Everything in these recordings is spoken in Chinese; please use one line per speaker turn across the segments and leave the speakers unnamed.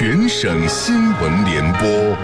全省新闻联播。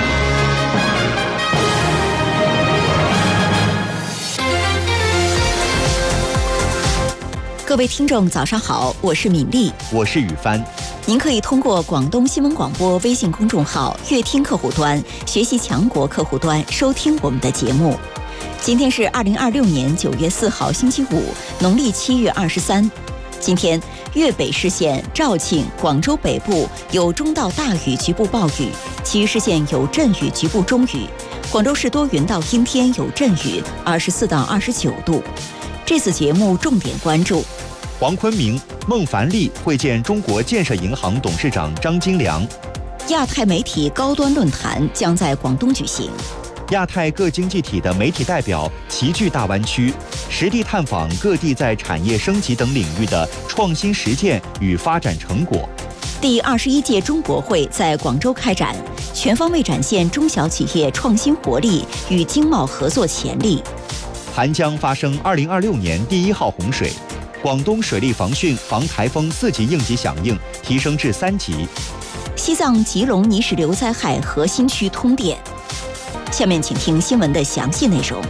各位听众早上好，我是敏丽，
我是宇帆。
您可以通过广东新闻广播微信公众号乐听客户端、学习强国客户端收听我们的节目。今天是2026年9月4号星期五，农历7月23。今天粤北市县、肇庆、广州北部有中到大雨局部暴雨，其余市县有阵雨局部中雨。广州市多云到阴天有阵雨，24到29度。这次节目重点关注：
黄坤明、孟凡利会见中国建设银行董事长张金良；
亚太媒体高端论坛将在广东举行；
亚太各经济体的媒体代表齐聚大湾区，实地探访各地在产业升级等领域的创新实践与发展成果。
第21届中国会在广州开展，全方位展现中小企业创新活力与经贸合作潜力。
韩江发生2026年第1号洪水，广东水利防汛防台风4级应急响应提升至3级。
西藏吉隆泥石流灾害核心区通电。下面请听新闻的详细内容。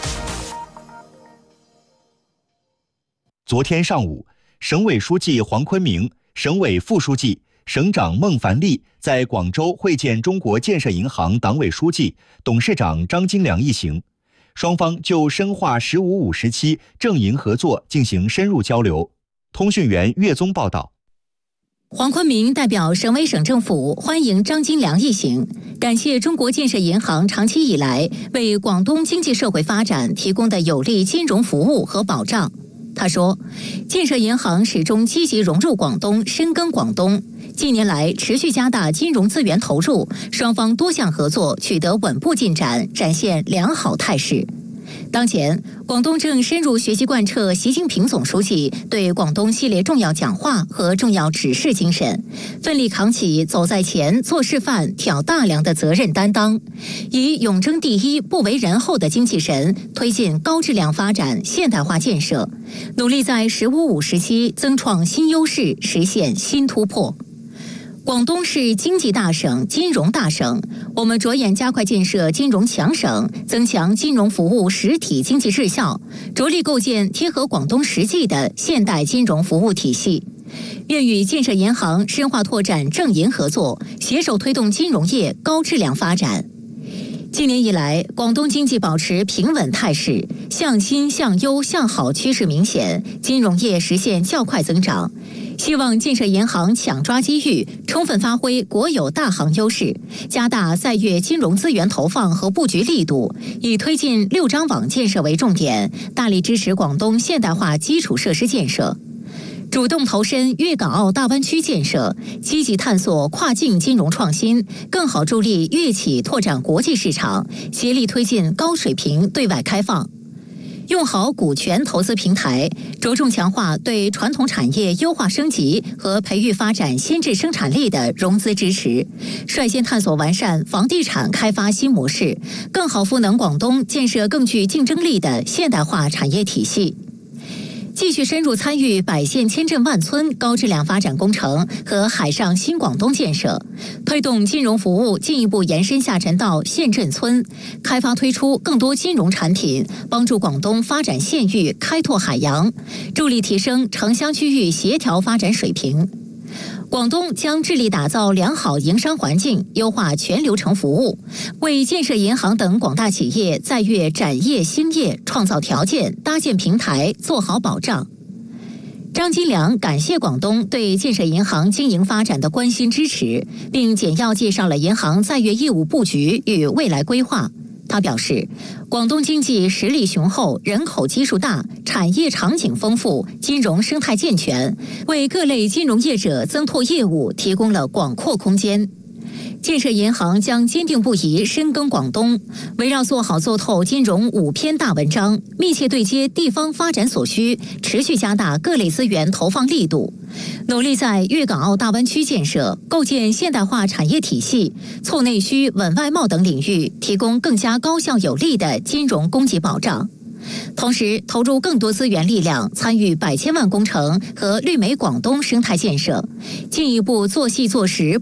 昨天上午，省委书记黄坤明、省委副书记、省长孟凡利在广州会见中国建设银行党委书记、董事长张金良一行。双方就深化“15+5”时期政银合作进行深入交流。通讯员岳宗报道。
黄坤明代表省委省政府欢迎张金良一行，感谢中国建设银行长期以来为广东经济社会发展提供的有力金融服务和保障。他说，建设银行始终积极融入广东，深耕广东，近年来持续加大金融资源投入，双方多项合作取得稳步进展，展现良好态势。当前，广东正深入学习贯彻习近平总书记对广东系列重要讲话和重要指示精神，奋力扛起走在前、做示范、挑大梁的责任担当，以永争第一、不为人后的精气神，推进高质量发展现代化建设，努力在“15+5”时期增创新优势，实现新突破。广东是经济大省、金融大省，我们着眼加快建设金融强省，增强金融服务实体经济质效，着力构建贴合广东实际的现代金融服务体系。愿与建设银行深化拓展政银合作，携手推动金融业高质量发展。今年以来，广东经济保持平稳态势，向新、向优、向好趋势明显，金融业实现较快增长。希望建设银行抢抓机遇，充分发挥国有大行优势，加大在粤金融资源投放和布局力度，以推进6张网建设为重点，大力支持广东现代化基础设施建设，主动投身粤港澳大湾区建设，积极探索跨境金融创新，更好助力粤企拓展国际市场，协力推进高水平对外开放。用好股权投资平台，着重强化对传统产业优化升级和培育发展先质生产力的融资支持，率先探索完善房地产开发新模式，更好赋能广东建设更具竞争力的现代化产业体系。继续深入参与100县千镇万村高质量发展工程和海上新广东建设，推动金融服务进一步延伸下沉到县镇村，开发推出更多金融产品，帮助广东发展县域、开拓海洋，助力提升城乡区域协调发展水平。广东将致力打造良好营商环境，优化全流程服务，为建设银行等广大企业在粤展业兴业创造条件，搭建平台，做好保障。张金良感谢广东对建设银行经营发展的关心支持，并简要介绍了银行在粤业务布局与未来规划。他表示，广东经济实力雄厚，人口基数大，产业场景丰富，金融生态健全，为各类金融业者增拓业务提供了广阔空间。建设银行将坚定不移深耕广东，围绕做好做透金融5篇大文章，密切对接地方发展所需，持续加大各类资源投放力度，努力在粤港澳大湾区建设、构建现代化产业体系、促内需、稳外贸等领域提供更加高效有力的金融供给保障。同时投入更多资源力量参与100千万工程和绿美广东生态建设，进一步做细做实